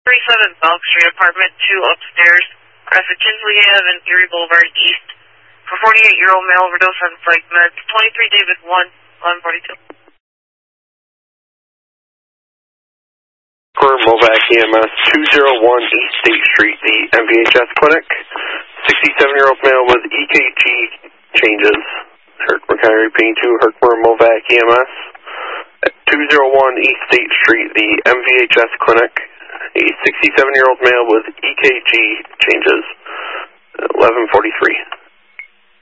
37 Belk Street, apartment 2 upstairs, across the Tinsley Ave and Erie Boulevard East. For 48-year-old male overdose on psych meds, 23 David 1, 1142. For Movac EMS, 201 East State Street, the MVHS clinic. 67-year-old male with EKG changes. Herkimer repeating to Herkimer Movac EMS. At 201 East State Street, the MVHS clinic. A 67-year-old male with EKG changes. 1143.